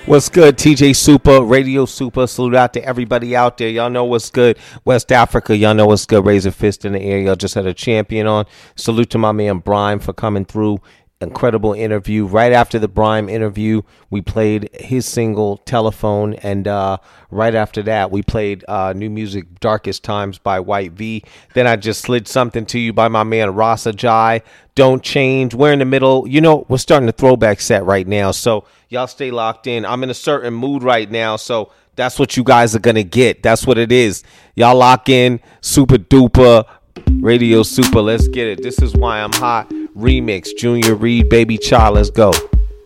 What's good, TJ Super, Radio Super. Salute out to everybody out there. Y'all know what's good. West Africa, y'all know what's good. Raise a fist in the air. Y'all just had a champion on. Salute to my man Brime for coming through. Incredible interview. Right after the Brime interview, we played his single Telephone, and right after that we played new music Darkest Times by White V. Then I just slid something to you by my man Rasa Jai, Don't Change. We're in the middle. You know, we're starting a throwback set right now, so y'all stay locked in. I'm in a certain mood right now, so that's what you guys are gonna get. That's what it is. Y'all lock in. Super duper Radio Super. Let's get it. This is Why I'm Hot remix. Junior Reed, Baby Child. Let's go.